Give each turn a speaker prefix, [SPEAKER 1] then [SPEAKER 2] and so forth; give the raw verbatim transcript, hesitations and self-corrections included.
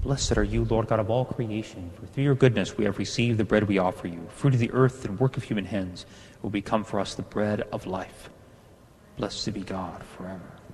[SPEAKER 1] Blessed are you, Lord God of all creation, for through your goodness we have received the bread we offer you, fruit of the earth and work of human hands, will become for us the bread of life. Blessed be God forever.